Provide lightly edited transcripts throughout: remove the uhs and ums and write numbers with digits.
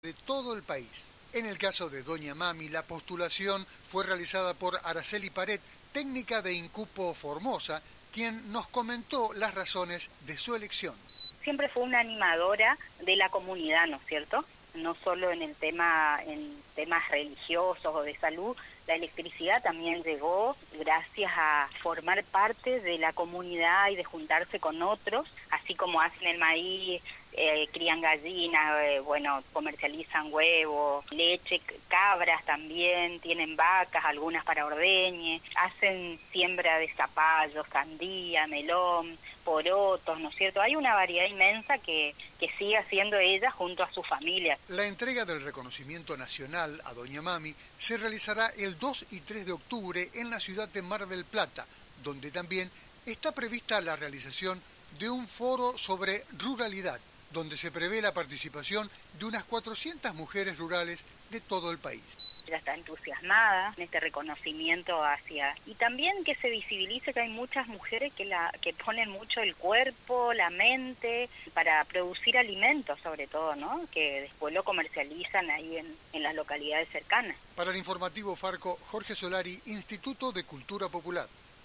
de todo el país. En el caso de Doña Mami, la postulación fue realizada por Araceli Paret, técnica de Incupo Formosa, quien nos comentó las razones de su elección. Siempre fue una animadora de la comunidad, ¿no es cierto? No solo en temas religiosos o de salud, la electricidad también llegó gracias a formar parte de la comunidad y de juntarse con otros, así como hacen el maíz, crían gallinas, comercializan huevos, leche, cabras también, tienen vacas, algunas para ordeñe, hacen siembra de zapallos, sandía, melón, porotos, ¿no es cierto? Hay una variedad inmensa que sigue haciendo ella junto a su familia. La entrega del reconocimiento nacional a Doña Mami se realizará el 2 y 3 de octubre en la ciudad de Mar del Plata, donde también está prevista la realización de un foro sobre ruralidad, donde se prevé la participación de unas 400 mujeres rurales de todo el país. Ella está entusiasmada en este reconocimiento y también que se visibilice que hay muchas mujeres que ponen mucho el cuerpo, la mente, para producir alimentos sobre todo, ¿no? Que después lo comercializan ahí en las localidades cercanas. Para el informativo Farco, Jorge Solari, Instituto de Cultura Popular.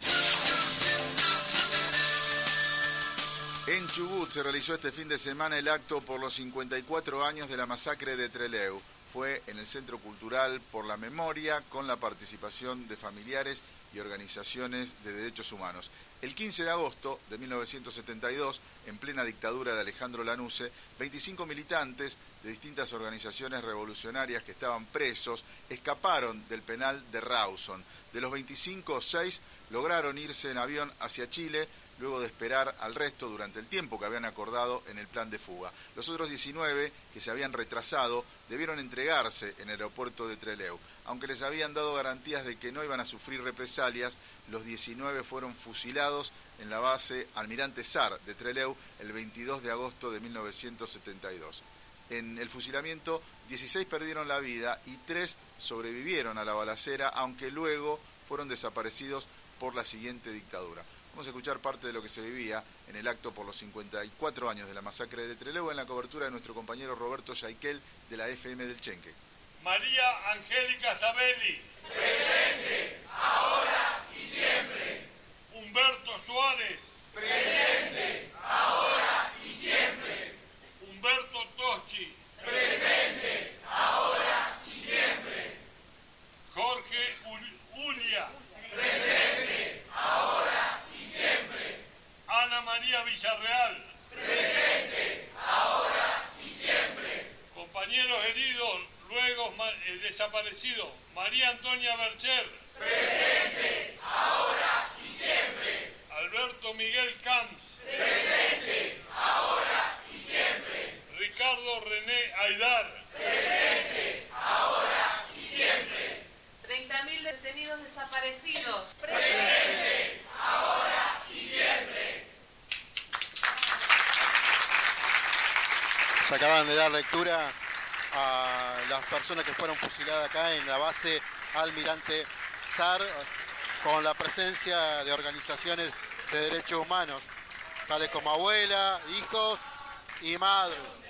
En Chubut se realizó este fin de semana el acto por los 54 años de la masacre de Trelew. Fue en el Centro Cultural por la Memoria, con la participación de familiares y organizaciones de derechos humanos. El 15 de agosto de 1972, en plena dictadura de Alejandro Lanusse, 25 militantes de distintas organizaciones revolucionarias que estaban presos escaparon del penal de Rawson. De los 25, 6 lograron irse en avión hacia Chile, luego de esperar al resto durante el tiempo que habían acordado en el plan de fuga. Los otros 19, que se habían retrasado, debieron entregarse en el aeropuerto de Trelew. Aunque les habían dado garantías de que no iban a sufrir represalias, los 19 fueron fusilados en la base Almirante Sar de Trelew el 22 de agosto de 1972. En el fusilamiento, 16 perdieron la vida y 3 sobrevivieron a la balacera, aunque luego fueron desaparecidos por la siguiente dictadura. Vamos a escuchar parte de lo que se vivía en el acto por los 54 años de la masacre de Trelew en la cobertura de nuestro compañero Roberto Yaiquel de la FM del Chenque. María Angélica Sabelli. Presente, ahora y siempre. Humberto Suárez. Presente, ahora y siempre. Humberto Toschi. Presente, ahora y siempre. Jorge Ulia. Presente, ahora y siempre. Ana María Villarreal. Presente, ahora y siempre. Compañeros heridos, luego desaparecidos. María Antonia Bercher. Presente, ahora y siempre. Alberto Miguel Camps. Presente, ahora y siempre. Ricardo René Aidar. Presente, ahora y siempre. 30.000 detenidos desaparecidos. Presente, ahora y siempre. Se acaban de dar lectura a las personas que fueron fusiladas acá en la base Almirante Sar, con la presencia de organizaciones de derechos humanos, tales como abuela, hijos y madres.